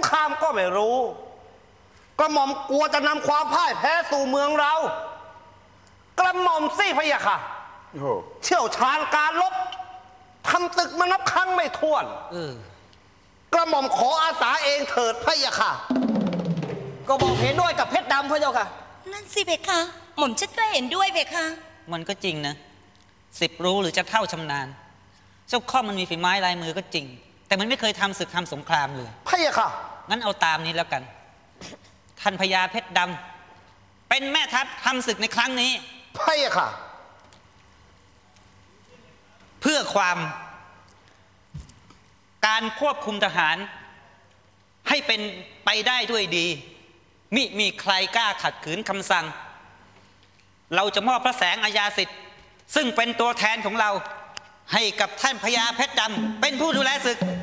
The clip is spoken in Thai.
ครามก็ไม่รู้กระหม่อมกลัวจะนำความพ่ายแพ้สู่เมืองเรากระหม่อมสิพะยะค่ะเชี่ยวชาญการรบทำศึกมานับครั้งไม่ถ้วนกระหม่อมขออาสาเองเถิดพะยะค่ะก็บอกเห็นด้วยกับเพชรดำพระเจ้าค่ะนั่นสิเพคะหม่อมฉันก็เห็นด้วยเพคะมันก็จริงนะ10รู้หรือจะเท่าชำนาญเจ้าข้อมันมีฝีไม้ลายมือก็จริงแต่มันไม่เคยทำศึกทำสงครามเลยพะยะค่ะงั้นเอาตามนี้แล้วกันท่านพญาเพชรดำเป็นแม่ทัพทำศึกในครั้งนี้พะยะค่ะเพื่อความการควบคุมทหารให้เป็นไปได้ด้วยดีมิมีใครกล้าขัดขืนคำสั่งเราจะมอบพระแสงอาญาสิทธิ์ซึ่งเป็นตัวแทนของเราให้กับท่านพญาเพชรดำเป็นผู้ดูแลศึก